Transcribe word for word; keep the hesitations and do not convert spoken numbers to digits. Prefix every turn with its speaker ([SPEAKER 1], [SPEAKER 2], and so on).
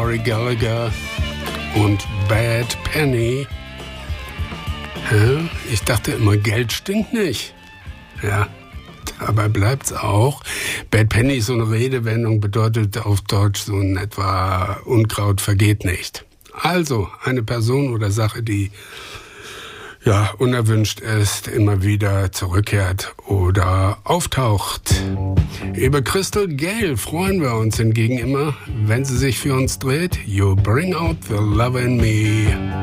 [SPEAKER 1] Rory Gallagher und Bad Penny. Ja, ich dachte immer, Geld stinkt nicht. Ja, dabei bleibt's auch. Bad Penny ist so eine Redewendung, bedeutet auf Deutsch so in etwa Unkraut vergeht nicht. Also eine Person oder Sache, die ja unerwünscht ist, immer wieder zurückkehrt oder auftaucht. Über Crystal Gayle freuen wir uns hingegen immer, wenn sie sich für uns dreht. You bring out the love in me.